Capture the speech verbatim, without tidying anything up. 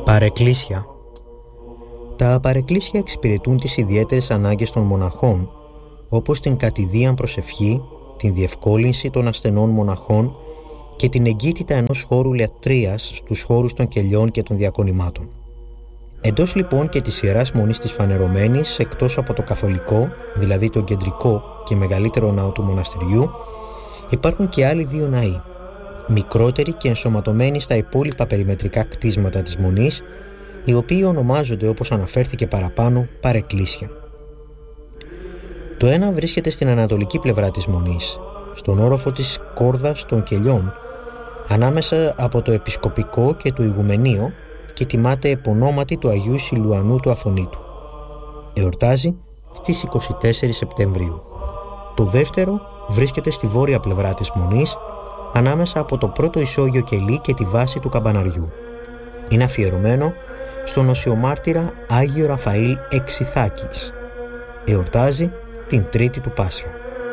Παρεκκλήσια. Τα παρεκκλήσια εξυπηρετούν τις ιδιαίτερες ανάγκες των μοναχών, όπως την κατηδίαν προσευχή, την διευκόλυνση των ασθενών μοναχών και την εγκύτητα ενός χώρου λατρείας στους χώρους των κελιών και των διακονημάτων. Εντός λοιπόν και της Ιεράς Μονής της Φανερωμένης, εκτός από το καθολικό, δηλαδή τον κεντρικό και μεγαλύτερο ναό του μοναστηριού, υπάρχουν και άλλοι δύο ναοί, μικρότεροι και ενσωματωμένοι στα υπόλοιπα περιμετρικά κτίσματα της Μονής, οι οποίοι ονομάζονται, όπως αναφέρθηκε παραπάνω, παρεκκλήσια. Το ένα βρίσκεται στην ανατολική πλευρά της Μονής, στον όροφο της Κόρδας των Κελιών, ανάμεσα από το Επισκοπικό και το Ηγουμενείο, και τιμάται επωνόματι του Αγίου Σιλουανού του Αθωνίτου. Εορτάζει στις είκοσι τέσσερις Σεπτεμβρίου. Το δεύτερο βρίσκεται στη βόρεια πλευρά της Μονής, ανάμεσα από το πρώτο ισόγειο κελί και τη βάση του καμπαναριού. Είναι αφιερωμένο στον οσιομάρτυρα Άγιο Ραφαήλ Εξιθάκης. Εορτάζει την Τρίτη του Πάσχα.